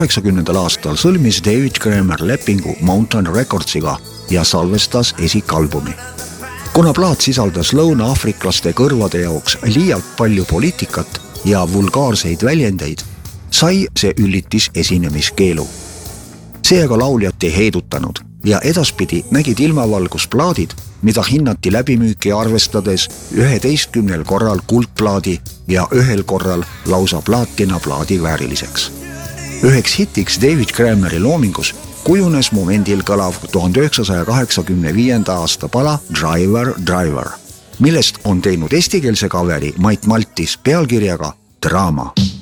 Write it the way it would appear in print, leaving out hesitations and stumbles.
1980. aastal sõlmis David Grammer lepingu Mountain Recordsiga ja salvestas esikalbumi. Kuna plaat sisaldas lõuna-afriklaste kõrvade jaoks liialt palju poliitikat ja vulgaarseid väljendeid, sai see üllitis esinemiskeelu. Seega lauljat ei heidutanud ja edaspidi nägid ilmavalgusplaadid, mida hinnati läbimüüki arvestades 11 korral kuldplaadi ja 1 korral lausa plaatinaplaadi vääriliseks. Üheks hitiks David Grammeri loomingus kujunes momendil kõlav 1985. aasta pala Driver, Driver, millest on teinud eestikeelse kaveri Mait Maltis pealkirjaga Draama.